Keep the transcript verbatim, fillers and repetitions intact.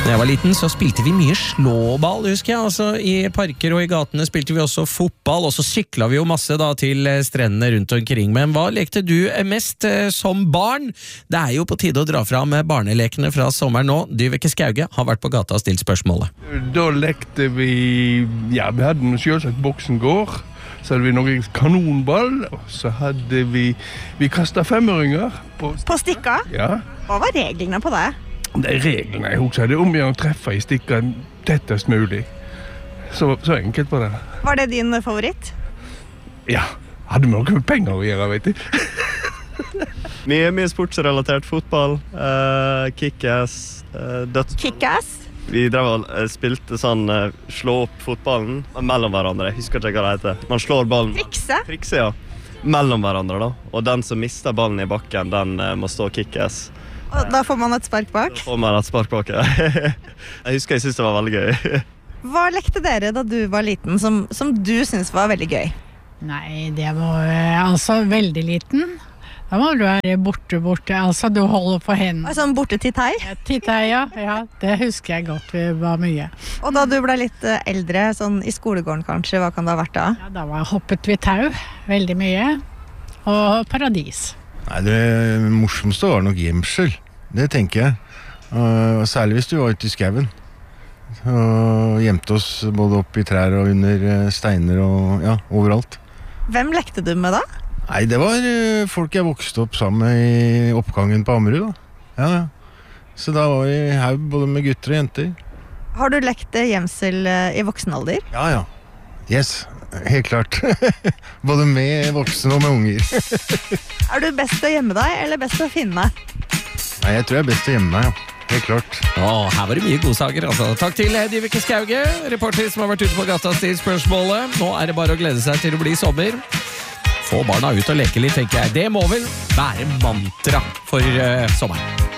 Da jeg var liten så spilte vi mye slåball, husker jeg. Altså, i parker og i gatene spilte vi også fotball, og så sykla vi jo masse da til strendene rundt omkring. Men hva lekte du mest eh, som barn? Det er jo på tide å dra fram barnelekene fra sommeren nå. Dyveke Skauge har vært på gata og stilt spørsmålet. Da lekte vi, ja, vi hadde selvsagt boksengård. Så hadde vi noe kanonball, og så hadde vi, vi kastet femøringer. På, på stikka? Ja. Hva var reglene på det? Det er reglene jeg husker. Det er om å treffe i stikka tettest mulig. Så, så enkelt var det. Var det din favoritt? Ja, hadde vi noe med penger å gjøre, vet du. mye, mye sportsrelatert fotball, uh, kick-ass, uh, døds... Kick-ass? Vi drev og spilte sånn uh, slå opp fotballen mellom hverandre. Jeg husker ikke hva det heter. Man slår ballen. Trikse? Trikse, ja. Mellom hverandre da. Og den som mister ballen i bakken, den uh, må stå kick-ass. Og da får man et spark bak? Da får man et spark bak, ja. Jeg husker jeg synes det var veldig gøy. Hva lekte dere da du var liten som, som du synes var veldig gøy? Nei, det var altså veldig liten. Da må du være borte, borte. Altså, du holder på hendene. Altså borte til tei? Ja, til tei, ja. Ja, det husker jeg godt. Det var mye. Og da du ble litt eldre, sånn i skolegården kanskje, hva kan det ha vært da? Ja, da var hoppet vi tau. Veldig mye. Og paradis. Nei, det morsomste var nok gjemsel. Det tenker jeg. Uh, særlig hvis du var ute i skauen. Og gjemte oss både opp i trær og under steiner og ja, overalt. Hvem lekte du med da? Nei, det var uh, folk jeg vokste opp sammen med i oppgangen på Ammerud da. Ja, ja. Så da var vi her både med gutter og jenter. Har du lekt gjemsel i voksen alder? Ja, ja. Yes, helt klart. Både med voksne og med unger. Er du best til å gjemme deg, eller best til å finne? Nei, jeg tror jeg er best til å gjemme meg, ja. Helt klart. Åh, her var det mye godsaker, altså. Takk til Dyveke Skauge, reporter som har vært ute på gata og stilt spørsmålet. Nå er det bare å glede seg til å bli sommer. Få barna ut og leke litt, tenker jeg. Det må vel være mantra for uh, sommeren.